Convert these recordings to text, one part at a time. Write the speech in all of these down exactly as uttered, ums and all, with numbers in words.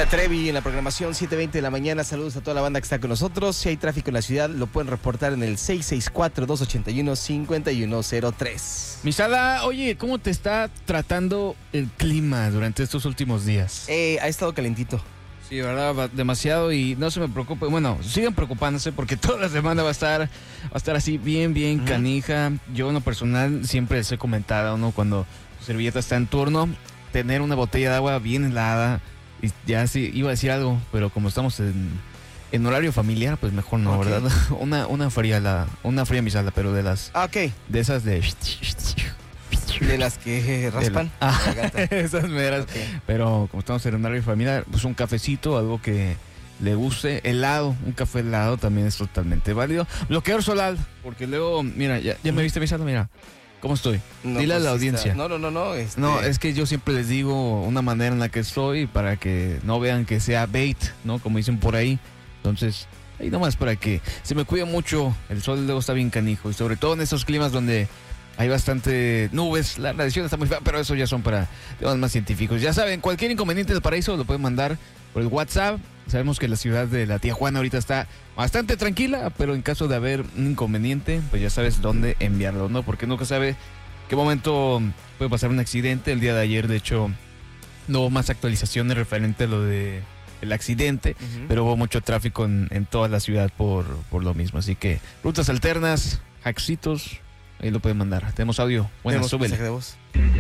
Gloria Trevi en la programación siete veinte de la mañana. Saludos a toda la banda que está con nosotros. Si hay tráfico en la ciudad, lo pueden reportar en el seis seis cuatro, dos ocho uno, cinco uno cero tres. Misala, oye, ¿cómo te está tratando el clima durante estos últimos días? Eh, ha estado calentito. Sí, verdad, va demasiado, y no se me preocupe. Bueno, sigan preocupándose porque toda la semana va a estar va a estar así bien, bien uh-huh. canija. Yo en lo personal siempre les he comentado, ¿no? Cuando su servilleta está en turno, tener una botella de agua bien helada. Y ya sí, iba a decir algo, pero como estamos en, en horario familiar, pues mejor no, okay. ¿verdad? Una, una fría, la, una fría misala, pero de las... Ah, ok. De esas de... De las que raspan. La, ah, esas meras. Okay. Pero como estamos en horario familiar, pues un cafecito, algo que le guste. Helado, un café helado también es totalmente válido. Bloqueador solar, porque luego, mira, ya, ya me viste misala, mira. ¿Cómo estoy? No, Dile pues a la audiencia. Está. No, no, no, no. Este... No, es que yo siempre les digo una manera en la que estoy para que no vean que sea bait, ¿no? Como dicen por ahí. Entonces, ahí nomás para que se me cuide mucho. El sol luego está bien canijo. Y sobre todo en estos climas donde hay bastante nubes. La radiación está muy fea, pero eso ya son para temas más científicos. Ya saben, cualquier inconveniente del paraíso lo pueden mandar por el WhatsApp. Sabemos que la ciudad de la tía Juana ahorita está bastante tranquila, pero en caso de haber un inconveniente, pues ya sabes dónde enviarlo, ¿no? Porque nunca sabe qué momento puede pasar un accidente. El día de ayer, de hecho, no hubo más actualizaciones referente a lo de el accidente, uh-huh. pero hubo mucho tráfico en, en toda la ciudad por, por lo mismo. Así que rutas alternas, hacksitos, ahí lo pueden mandar. Tenemos audio. Bueno, súbele.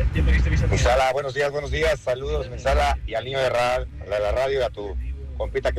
Misala, buenos días, buenos días. Saludos, Misala, y al niño de, ra- de la radio y a tu compita que